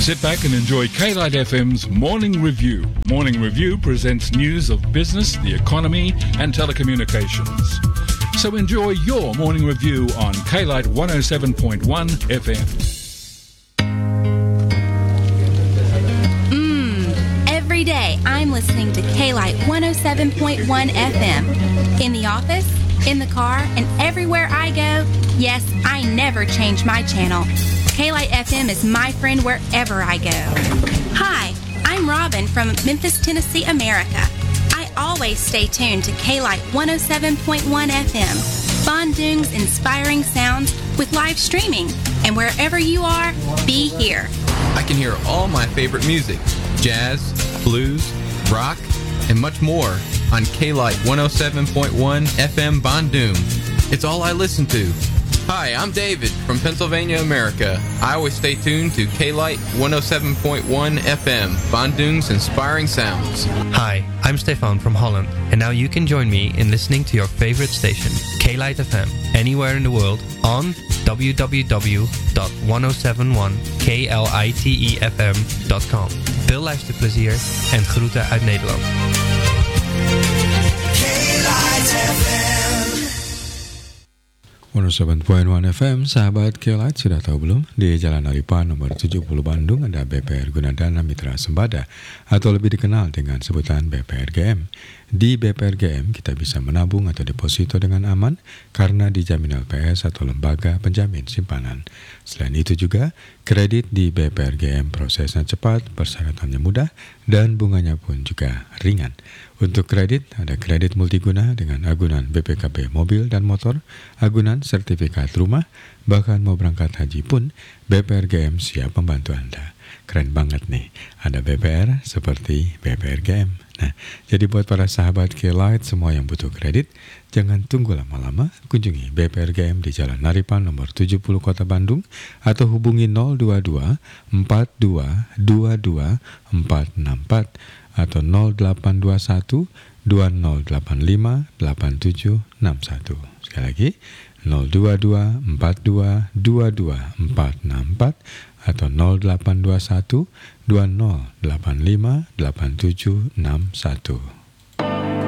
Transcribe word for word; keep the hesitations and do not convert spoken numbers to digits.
Sit back and enjoy K-Light F M's Morning Review. Morning Review presents news of business, the economy and telecommunications. So enjoy your Morning Review on K-Light one oh seven point one F M. Mmm, every day I'm listening to K-Light one oh seven point one F M. In the office, in the car, and everywhere I go, yes, I never change my channel. K-Light F M is my friend wherever I go. Hi, I'm Robin from Memphis, Tennessee, America. I always stay tuned to K-Light one oh seven point one F M. Bandung's inspiring sounds with live streaming. And wherever you are, be here. I can hear all my favorite music, jazz, blues, rock, and much more on K-Light one oh seven point one F M Bandung. It's all I listen to. Hi, I'm David from Pennsylvania, America. I always stay tuned to K-Light one oh seven point one F M, Bandung's inspiring sounds. Hi, I'm Stefan from Holland, and now you can join me in listening to your favorite station, K-Light F M, anywhere in the world on w w w dot one oh seven one klight f m dot com. Veel luisterplezier en groeten uit Nederland. K-Light F M one oh seven point one F M, sahabat K-Light, sudah tahu belum? Di Jalan Aripan nomor tujuh puluh Bandung ada B P R Gunadana Mitra Sembada atau lebih dikenal dengan sebutan B P R G M. Di B P R G M kita bisa menabung atau deposito dengan aman karena dijamin L P S atau lembaga penjamin simpanan. Selain itu juga, kredit di B P R G M prosesnya cepat, persyaratannya mudah, dan bunganya pun juga ringan. Untuk kredit, ada kredit multiguna dengan agunan B P K B mobil dan motor, agunan sertifikat rumah, bahkan mau berangkat haji pun, B P R G M siap membantu Anda. Keren banget nih, ada B P R seperti B P R G M. Nah, jadi buat para sahabat K-Light semua yang butuh kredit, jangan tunggu lama-lama, kunjungi B P R G M di Jalan Naripan nomor tujuh puluh Kota Bandung atau hubungi nol dua dua empat dua dua dua empat enam empat atau nol delapan dua satu dua nol delapan lima delapan tujuh enam satu. Sekali lagi, nol dua dua empat dua dua dua empat enam empat atau nol delapan dua satu dua nol delapan lima delapan tujuh enam satu.